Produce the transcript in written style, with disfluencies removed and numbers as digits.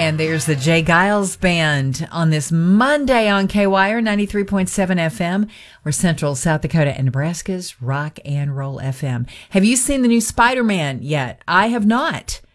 And there's the Jay Giles Band on this Monday on KWIRE 93.7 FM. We're Central South Dakota and Nebraska's Rock and Roll FM. Have you seen the new Spider-Man yet? I have not.